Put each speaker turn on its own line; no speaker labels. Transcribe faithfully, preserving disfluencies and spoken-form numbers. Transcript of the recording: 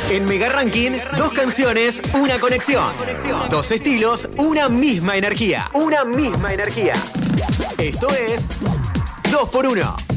En Mega Ranking, dos canciones, una conexión. Dos estilos, una misma energía. Una misma energía. Esto es dos por uno.